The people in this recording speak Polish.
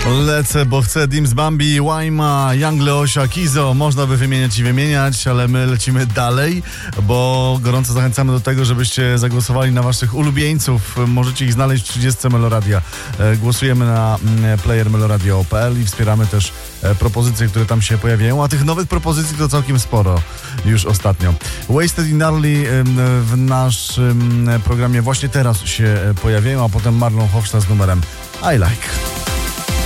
Lecę, bo chcę. Dims, Bambi, Łajma, Young Leosia, Kizo. Można by wymieniać i wymieniać, ale my lecimy dalej, bo gorąco zachęcamy do tego, żebyście zagłosowali na waszych ulubieńców. Możecie ich znaleźć w 30 Meloradia. Głosujemy na player meloradio.pl i wspieramy też propozycje, które tam się pojawiają, a tych nowych propozycji to całkiem sporo już ostatnio. Wasted in Early w naszym programie właśnie teraz się pojawiają, a potem Marlon Hofstadt z numerem I Like.